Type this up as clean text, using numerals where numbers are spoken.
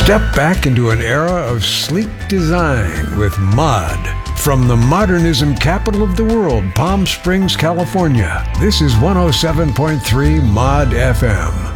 Step back into an era of sleek design with Mod. From the modernism capital of the world, Palm Springs, California, this is 107.3 Mod FM.